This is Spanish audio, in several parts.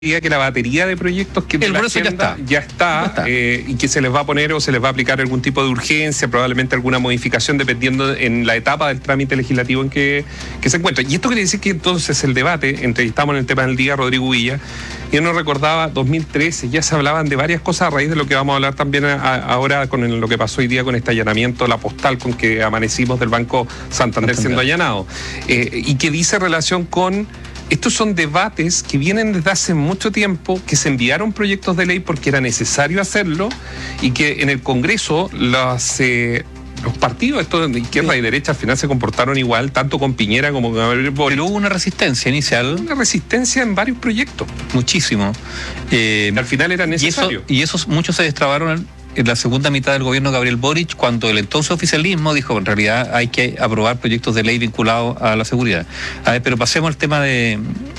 que la batería de proyectos que el grueso ya está. Y que se les va a poner o se les va a aplicar algún tipo de urgencia, probablemente alguna modificación dependiendo en la etapa del trámite legislativo en que se encuentra. Y esto quiere decir que entonces el debate, entrevistamos en el tema del día a Rodrigo Villa, y él nos recordaba 2013, ya se hablaban de varias cosas a raíz de lo que vamos a hablar también ahora con lo que pasó hoy día con este allanamiento, la postal con que amanecimos del Banco Santander siendo allanado, y que dice relación con... Estos son debates que vienen desde hace mucho tiempo, que se enviaron proyectos de ley porque era necesario hacerlo y que en el Congreso los partidos, estos de izquierda y derecha, al final se comportaron igual, tanto con Piñera como con Gabriel Boric. Pero hubo una resistencia inicial. Una resistencia en varios proyectos. Muchísimo. Al final era necesario. Y esos muchos se destrabaron en la segunda mitad del gobierno de Gabriel Boric, cuando el entonces oficialismo dijo en realidad hay que aprobar proyectos de ley vinculados a la seguridad. A ver, pero pasemos al tema de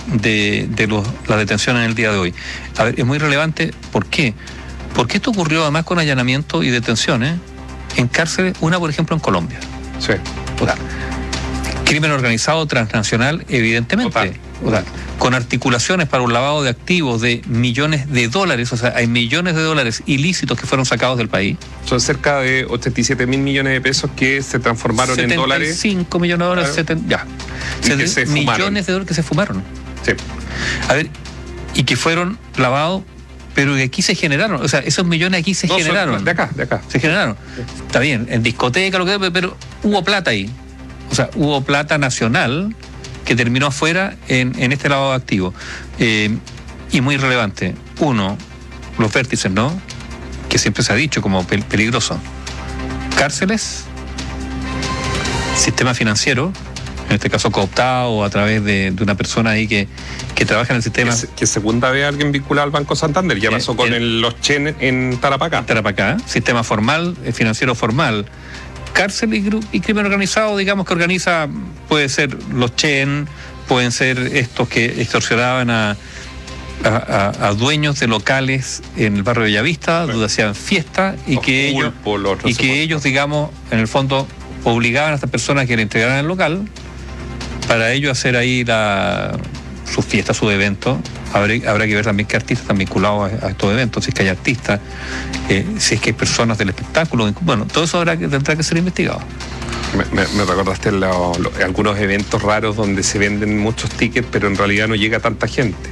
la detención en el día de hoy. A ver, es muy relevante. ¿Por qué? Porque esto ocurrió además con allanamientos y detenciones en cárceles, una por ejemplo en Colombia. Sí. O sea, crimen organizado transnacional, evidentemente. O sea, con articulaciones para un lavado de activos de millones de dólares, o sea, hay millones de dólares ilícitos que fueron sacados del país. Son cerca de 87 mil millones de pesos que se transformaron en dólares. 75 millones de dólares, claro. Millones de dólares que se fumaron. Sí. A ver, y que fueron lavados, pero que aquí se generaron, o sea, esos millones aquí se generaron. De acá. Se generaron. Sí. Está bien, en discoteca, lo que sea, pero hubo plata ahí. O sea, hubo plata nacional que terminó afuera en este lavado de activos. Y muy relevante. Uno, los vértices, ¿no? Que siempre se ha dicho como peligroso. Cárceles, sistema financiero, en este caso cooptado o a través de una persona ahí que trabaja en el sistema. Que segunda vez alguien vinculado al Banco Santander, ya pasó con los Chen en Tarapacá. Sistema formal, financiero formal. Cárcel y crimen organizado, digamos que organiza, puede ser los Chen, pueden ser estos que extorsionaban a dueños de locales en el barrio de Bellavista, donde hacían fiesta y que ellos, digamos, en el fondo obligaban a estas personas que le entregaran el local para ellos hacer ahí sus fiestas, sus eventos. Habrá que ver también qué artistas están vinculados a estos eventos, si es que hay artistas, si es que hay personas del espectáculo. Bueno, todo eso tendrá que ser investigado. Me recordaste algunos eventos raros donde se venden muchos tickets, pero en realidad no llega tanta gente.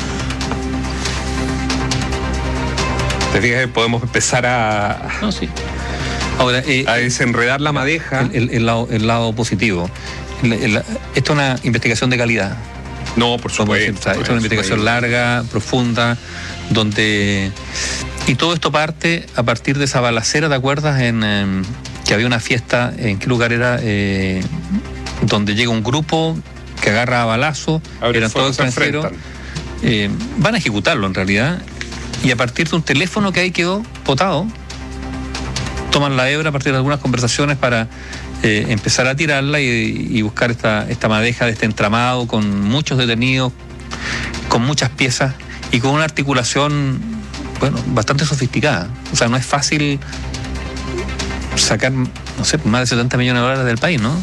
¿Te fijas? Podemos empezar a desenredar la madeja. El lado positivo. Esto es una investigación de calidad. No, por supuesto. Esto es una investigación larga, profunda, donde... Y todo esto parte a partir de esa balacera, ¿te acuerdas? Que había una fiesta, ¿en qué lugar era? Donde llega un grupo que agarra a balazo, eran todos extranjeros. Van a ejecutarlo en realidad, y a partir de un teléfono que ahí quedó botado, toman la hebra a partir de algunas conversaciones para... empezar a tirarla y buscar esta madeja de este entramado con muchos detenidos, con muchas piezas y con una articulación, bueno, bastante sofisticada. O sea, no es fácil sacar, no sé, más de 70 millones de dólares del país, ¿no?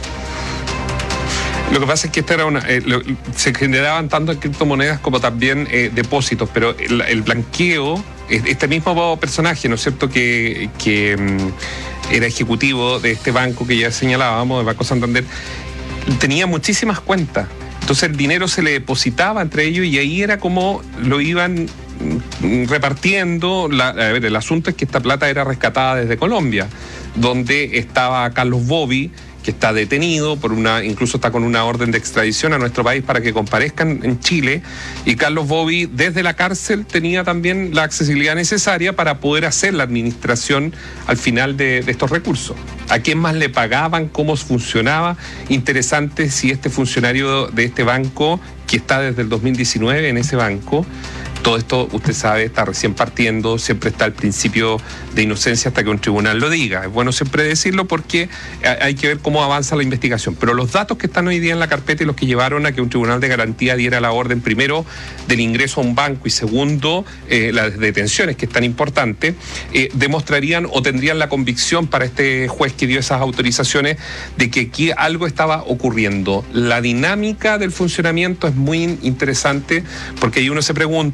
Lo que pasa es que esta era se generaban tanto en criptomonedas como también depósitos, pero el blanqueo, este mismo personaje, ¿no es cierto?, que era ejecutivo de este banco que ya señalábamos, el Banco Santander, tenía muchísimas cuentas. Entonces el dinero se le depositaba entre ellos y ahí era como lo iban repartiendo. El asunto es que esta plata era rescatada desde Colombia, donde estaba Carlos Bobby, que está detenido incluso está con una orden de extradición a nuestro país para que comparezcan en Chile, y Carlos Bobby desde la cárcel tenía también la accesibilidad necesaria para poder hacer la administración al final de estos recursos. ¿A quién más le pagaban? ¿Cómo funcionaba? Interesante si este funcionario de este banco, que está desde el 2019 en ese banco, Todo esto, usted sabe, está recién partiendo, siempre está el principio de inocencia hasta que un tribunal lo diga. Es bueno siempre decirlo porque hay que ver cómo avanza la investigación. Pero los datos que están hoy día en la carpeta y los que llevaron a que un tribunal de garantía diera la orden, primero, del ingreso a un banco y segundo, las detenciones, que es tan importante, demostrarían o tendrían la convicción para este juez que dio esas autorizaciones de que aquí algo estaba ocurriendo. La dinámica del funcionamiento es muy interesante porque ahí uno se pregunta